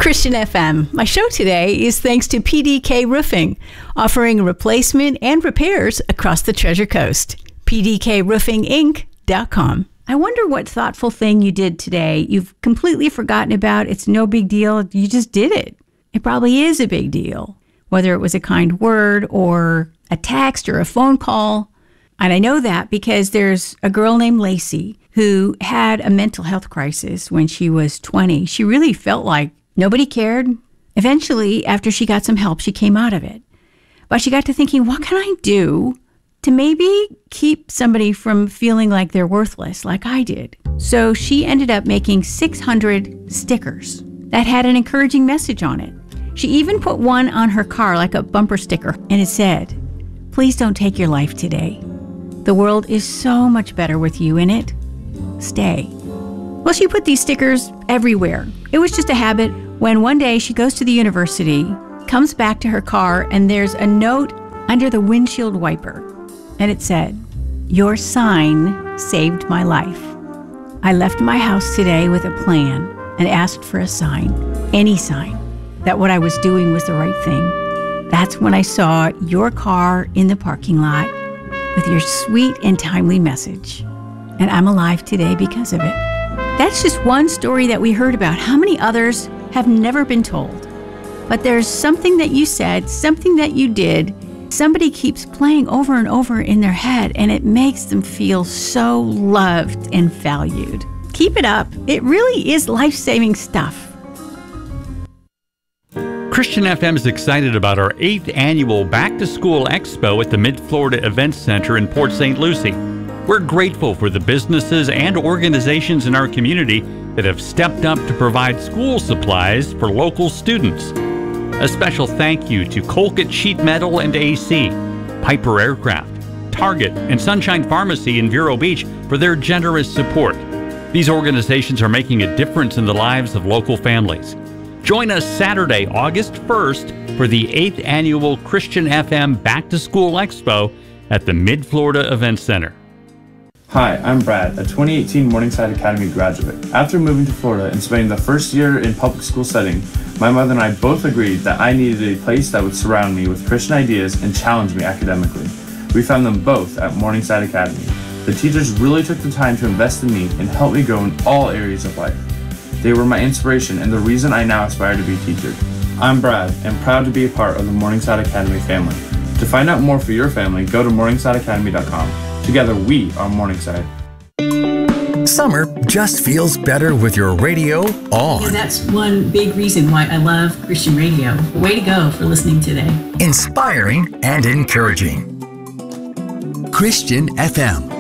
Christian FM. My show today is thanks to PDK Roofing, offering replacement and repairs across the Treasure Coast. PDKRoofingInc.com. I wonder what thoughtful thing you did today you've completely forgotten about. It's no big deal. You just did it. It probably is a big deal, whether it was a kind word or a text or a phone call. And I know that because there's a girl named Lacey who had a mental health crisis when she was 20. She really felt like nobody cared. Eventually, after she got some help, she came out of it. But she got to thinking, what can I do to maybe keep somebody from feeling like they're worthless, like I did? So she ended up making 600 stickers that had an encouraging message on it. She even put one on her car, like a bumper sticker, and it said, "Please don't take your life today. The world is so much better with you in it. Stay." Well, she put these stickers everywhere. It was just a habit. When one day she goes to the university, comes back to her car, and there's a note under the windshield wiper. And it said, "Your sign saved my life. I left my house today with a plan and asked for a sign, any sign, that what I was doing was the right thing. That's when I saw your car in the parking lot with your sweet and timely message. And I'm alive today because of it." That's just one story that we heard about. How many others have never been told? But there's something that you said, something that you did, somebody keeps playing over and over in their head, and it makes them feel so loved and valued. Keep it up. It really is life-saving stuff. Christian FM is excited about our 8th annual Back to School Expo at the Mid-Florida Events Center in Port St. Lucie. We're grateful for the businesses and organizations in our community that have stepped up to provide school supplies for local students. A special thank you to Colquitt Sheet Metal and AC, Piper Aircraft, Target, and Sunshine Pharmacy in Vero Beach for their generous support. These organizations are making a difference in the lives of local families. Join us Saturday, August 1st for the 8th annual Christian FM Back to School Expo at the Mid-Florida Events Center. Hi, I'm Brad, a 2018 Morningside Academy graduate. After moving to Florida and spending the first year in public school setting, my mother and I both agreed that I needed a place that would surround me with Christian ideas and challenge me academically. We found them both at Morningside Academy. The teachers really took the time to invest in me and help me grow in all areas of life. They were my inspiration and the reason I now aspire to be a teacher. I'm Brad and proud to be a part of the Morningside Academy family. To find out more for your family, go to morningsideacademy.com. Together, we are Morningside. Summer just feels better with your radio on. And that's one big reason why I love Christian radio. Way to go for listening today. Inspiring and encouraging. Christian FM.